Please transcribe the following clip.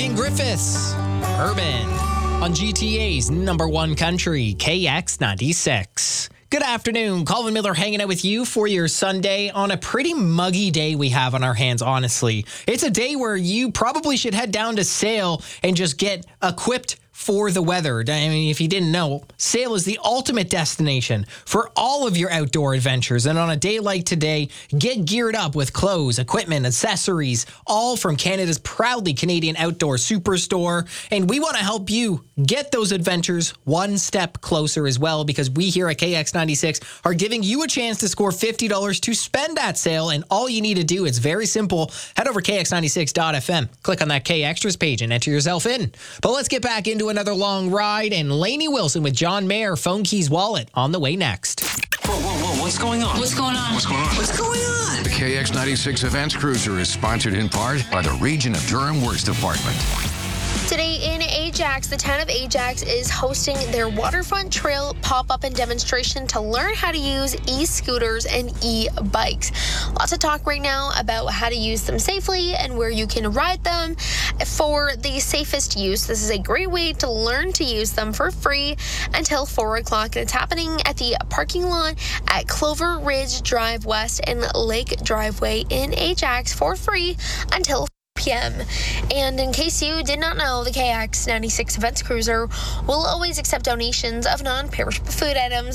In Griffiths, Urban, on GTA's number one country, KX96. Good afternoon. Colin Miller hanging out with you for your Sunday on a pretty muggy day we have on our hands, honestly. It's a day where you probably should head down to Sail and just get equipped for the weather. I mean, if you didn't know, Sail is the ultimate destination for all of your outdoor adventures. And on a day like today, get geared up with clothes, equipment, accessories, all from Canada's proudly Canadian outdoor superstore. And we want to help you get those adventures one step closer as well, because we here at KX96 are giving you a chance to score $50 to spend at Sail. And all you need to do, it's very simple. Head over KX96.fm, click on that K Extras page and enter yourself in. But let's get back into another long ride, and Lainey Wilson with John Mayer, Phone Keys Wallet, on the way next. Whoa, what's going on? What's going on? What's going on? What's going on? The KX96 Events Cruiser is sponsored in part by the Region of Durham Works Department. Today in Ajax, the town of Ajax is hosting their Waterfront Trail pop-up and demonstration to learn how to use e-scooters and e-bikes. Lots of talk right now about how to use them safely and where you can ride them for the safest use. This is a great way to learn to use them for free until 4 o'clock. And it's happening at the parking lot at Clover Ridge Drive West and Lake Driveway in Ajax for free until p.m. And in case you did not know, the KX96 Events Cruiser will always accept donations of non-perishable food items.